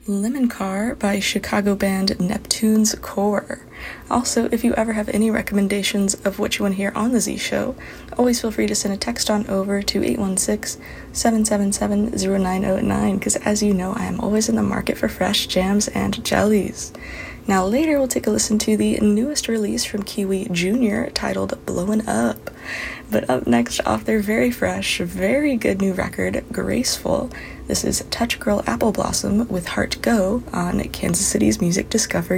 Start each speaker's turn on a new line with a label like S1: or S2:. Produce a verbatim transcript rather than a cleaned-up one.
S1: Lemon Car by Chicago band Neptune's Core. Also, if you ever have any recommendations of what you want to hear on the Z Show, always feel free to send a text on over to eight one six, seven seven seven, zero nine zero nine, because as you know, I am always in the market for fresh jams and jellies. Now later we'll take a listen to the newest release from Kiwi Junior titled Blowin' Up. But up next off their very fresh, very good new record, Graceful, this is Touch Girl Apple Blossom with Heart Go on Kansas City's Music Discovery.